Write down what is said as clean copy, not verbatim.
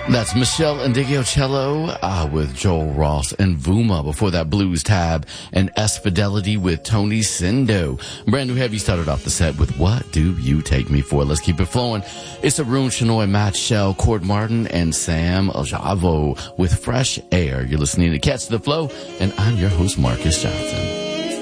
That's Michelle Indigiocello with Joel Ross and Vuma. Before that, Blues Tab and S Fidelity with Tony Sindo. Brand new heavy started off the set with What Do You Take Me For? Let's keep it flowing. It's Arun Shenoy, Matt Shell, Cord Martin, and Sam Aljavo with Fresh Air. You're listening to Catch the Flow, and I'm your host, Marcus Johnson.